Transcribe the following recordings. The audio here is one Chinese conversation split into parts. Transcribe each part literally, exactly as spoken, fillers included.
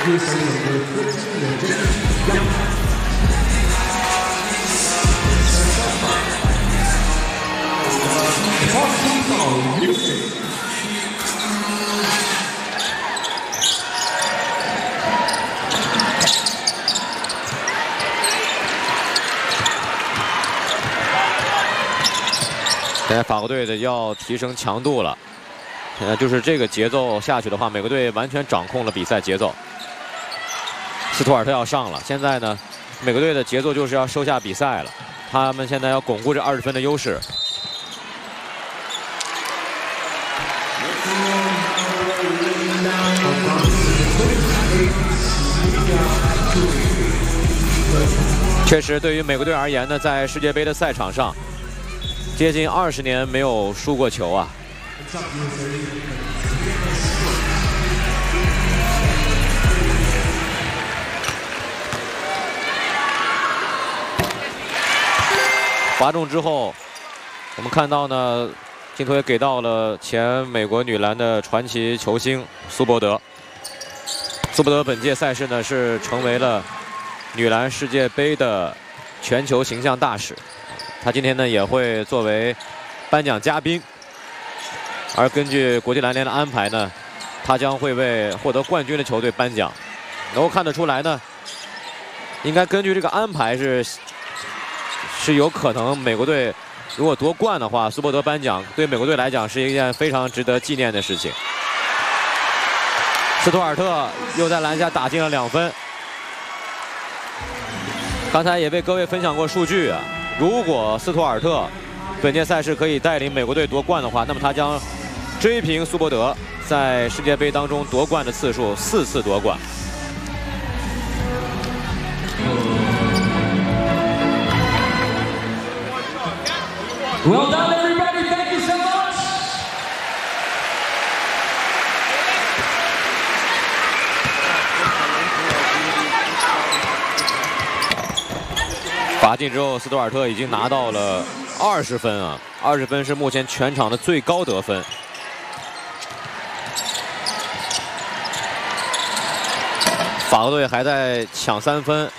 现在法国队的要提升强度了，现在就是这个节奏下去的话，美国队完全掌控了比赛节奏。斯图尔特要上了，现在呢，美国队的节奏就是要收下比赛了，他们现在要巩固这二十分的优势。确实，对于美国队而言呢，在世界杯的赛场上，接近二十年没有输过球啊。罚中之后，我们看到呢，镜头也给到了前美国女篮的传奇球星苏伯德。苏伯德本届赛事呢是成为了女篮世界杯的全球形象大使，他今天呢也会作为颁奖嘉宾。而根据国际篮联的安排呢，他将会为获得冠军的球队颁奖。能够看得出来呢，应该根据这个安排是是有可能美国队如果夺冠的话，苏伯德颁奖对美国队来讲是一件非常值得纪念的事情。斯图尔特又在篮下打进了两分。刚才也为各位分享过数据啊，如果斯图尔特本届赛事可以带领美国队夺冠的话，那么他将追平苏伯德在世界杯当中夺冠的次数，四次夺冠。 Well done, everybody. Thank you so much. 罚进之后，斯图尔特已经拿到了二十分啊！二十分是目前全场的最高得分。法国队还在抢三分，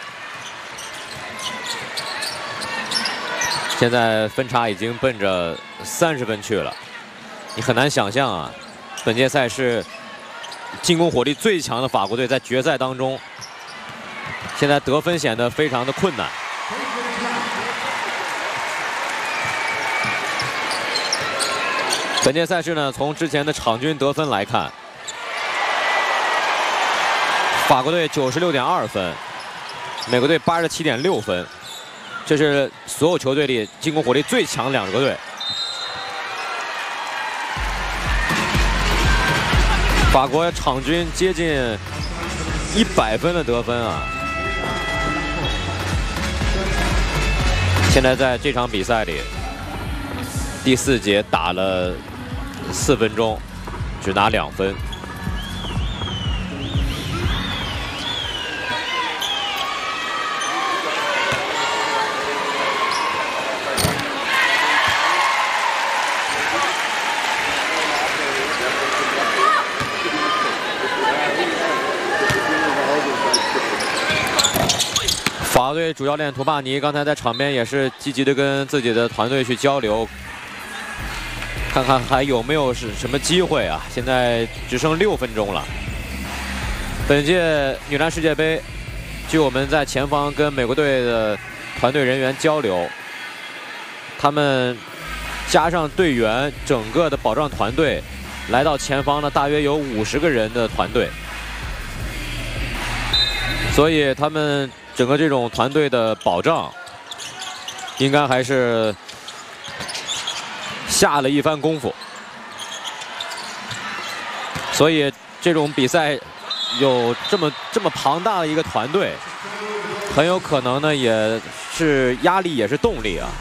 现在分差已经奔着三十分去了。你很难想象啊，本届赛事进攻火力最强的法国队在决赛当中，现在得分显得非常的困难。本届赛事呢，从之前的场均得分来看，法国队九十六点二分，美国队八十七点六分，这是所有球队里进攻火力最强的两个队。法国场均接近一百分的得分啊！现在在这场比赛里，第四节打了四分钟，只拿两分。法国队主教练图帕尼刚才在场边也是积极的跟自己的团队去交流，看看还有没有是什么机会啊！现在只剩六分钟了。本届女篮世界杯，据我们在前方跟美国队的团队人员交流，他们加上队员整个的保障团队，来到前方呢大约有五十个人的团队，所以他们整个这种团队的保障，应该还是下了一番功夫。所以这种比赛有这么这么庞大的一个团队，很有可能呢也是压力也是动力啊。